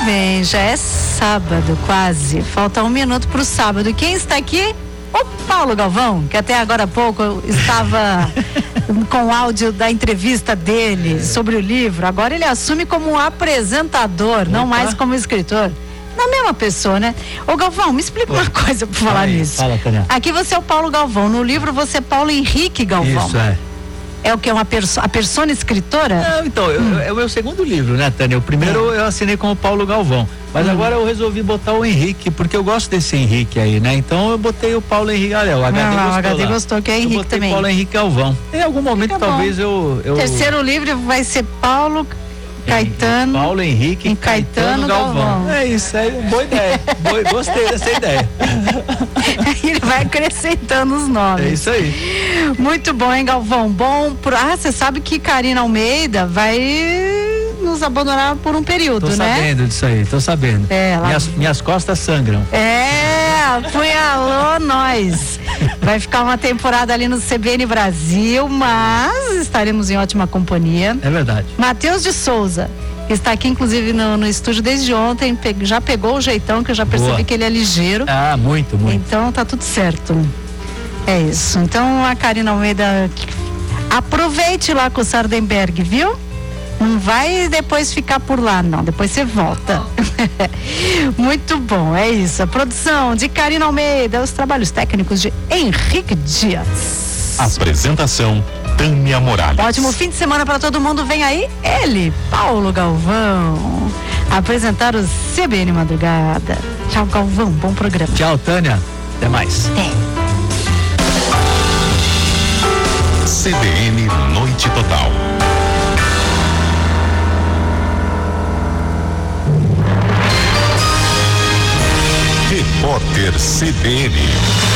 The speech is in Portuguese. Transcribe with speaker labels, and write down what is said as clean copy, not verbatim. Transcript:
Speaker 1: bem, já é sábado quase, falta 1 minuto pro sábado. Quem está aqui? O Paulo Galvão, que até agora há pouco estava com o áudio da entrevista dele sobre o livro. Agora ele assume como apresentador, não mais como escritor. Na mesma pessoa, né? Ô Galvão, me explica uma coisa por falar nisso.
Speaker 2: Fala, Tânia.
Speaker 1: Aqui você é o Paulo Galvão, no livro você é Paulo Henrique Galvão.
Speaker 2: Isso, é.
Speaker 1: É o que? A persona escritora?
Speaker 2: Não, então, é o meu segundo livro, né, Tânia? O primeiro eu assinei com o Paulo Galvão, mas agora eu resolvi botar o Henrique, porque eu gosto desse Henrique aí, né? Então eu botei o Paulo Henrique, olha, o HD gostou.
Speaker 1: O HD gostou, que é Henrique também.
Speaker 2: Paulo Henrique Galvão. Em algum momento, talvez eu...
Speaker 1: Terceiro livro vai ser Paulo Caetano.
Speaker 2: Paulo Henrique Caetano Galvão. É isso, boa ideia. Gostei dessa ideia.
Speaker 1: Ele vai acrescentando os nomes.
Speaker 2: É isso aí.
Speaker 1: Muito bom, hein, Galvão? Você sabe que Karina Almeida vai nos abandonar por um período, né?
Speaker 2: Tô sabendo disso aí, tô sabendo. Minhas costas sangram.
Speaker 1: Apunhalou nós. Vai ficar uma temporada ali no CBN Brasil, mas estaremos em ótima companhia.
Speaker 2: É verdade.
Speaker 1: Matheus de Souza, que está aqui inclusive no estúdio desde ontem, já pegou o jeitão, que eu já percebi que ele é ligeiro.
Speaker 2: Muito.
Speaker 1: Então tá tudo certo. É isso. Então a Karina Almeida, aproveite lá com o Sardenberg, viu? Não vai depois ficar por lá, não. Depois você volta. Muito bom, é isso. A produção de Karina Almeida, os trabalhos técnicos de Henrique Dias.
Speaker 3: Apresentação, Tânia Morales.
Speaker 1: Ótimo fim de semana para todo mundo. Vem aí ele, Paulo Galvão, apresentar o CBN Madrugada. Tchau, Galvão. Bom programa.
Speaker 2: Tchau, Tânia. Até mais.
Speaker 3: CBN Noite Total. Repórter CBN.